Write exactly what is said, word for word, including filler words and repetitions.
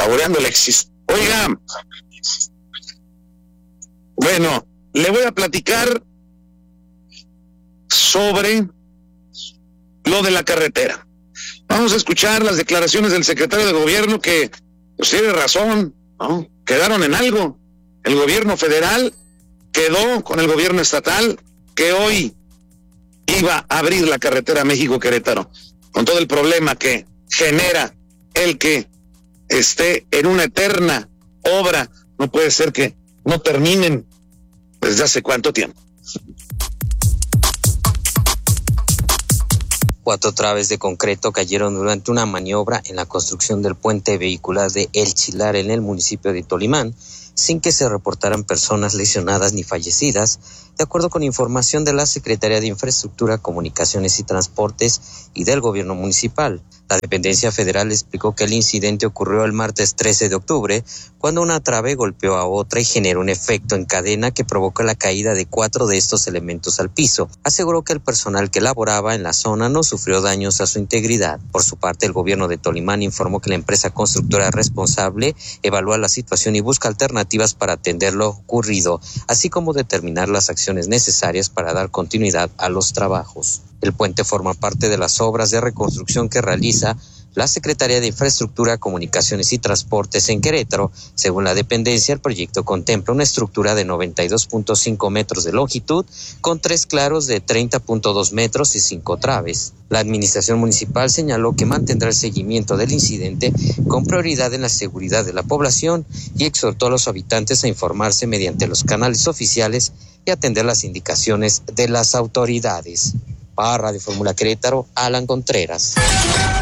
saboreando la existencia. Oiga, bueno, le voy a platicar sobre lo de la carretera. Vamos a escuchar las declaraciones del secretario de gobierno que, pues tiene razón, ¿no? Quedaron en algo. El gobierno federal quedó con el gobierno estatal que hoy iba a abrir la carretera México-Querétaro, con todo el problema que genera el que esté en una eterna obra. No puede ser que no terminen desde hace cuánto tiempo. Cuatro traves de concreto cayeron durante una maniobra en la construcción del puente vehicular de El Chilar en el municipio de Tolimán, sin que se reportaran personas lesionadas ni fallecidas, de acuerdo con información de la Secretaría de Infraestructura, Comunicaciones y Transportes y del Gobierno Municipal. La dependencia federal explicó que el incidente ocurrió el martes trece de octubre, cuando una trave golpeó a otra y generó un efecto en cadena que provocó la caída de cuatro de estos elementos al piso. Aseguró que el personal que laboraba en la zona no sufrió daños a su integridad. Por su parte, el gobierno de Tolimán informó que la empresa constructora responsable evalúa la situación y busca alternativas para atender lo ocurrido, así como determinar las acciones necesarias para dar continuidad a los trabajos. El puente forma parte de las obras de reconstrucción que realiza la Secretaría de Infraestructura, Comunicaciones y Transportes en Querétaro. Según la dependencia, el proyecto contempla una estructura de noventa y dos punto cinco metros de longitud, con tres claros de treinta punto dos metros y cinco traves. La administración municipal señaló que mantendrá el seguimiento del incidente con prioridad en la seguridad de la población y exhortó a los habitantes a informarse mediante los canales oficiales y atender las indicaciones de las autoridades. Para Radio Fórmula Querétaro, Alan Contreras.